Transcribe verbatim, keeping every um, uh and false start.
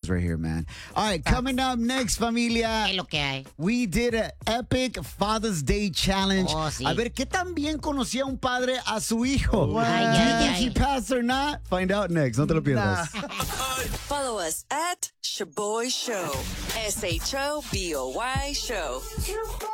right here, man. All right, coming up next, familia. ¿Qué es lo que hay? We did an epic Father's Day challenge. Oh, sí. A ver, ¿qué tan bien conocía un padre a su hijo? Ay, Do you ay, think ay. he passed or not? Find out next. No te lo pierdas. Follow us at Shaboy Show. S H O B O Y Show.